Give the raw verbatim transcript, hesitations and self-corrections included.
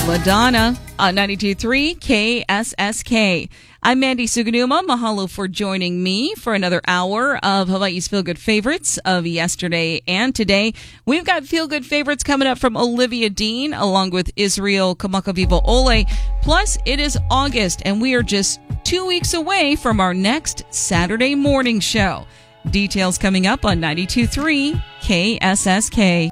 Madonna on ninety-two point three K S S K. I'm Mandy Suganuma. Mahalo for joining me for another hour of Hawaii's Feel Good Favorites of yesterday and today. We've got Feel Good Favorites coming up from Olivia Dean along with Israel Kamakaviva Ole. Plus, it is August and we are just two weeks away from our next Saturday morning show. Details coming up on ninety-two point three K S S K.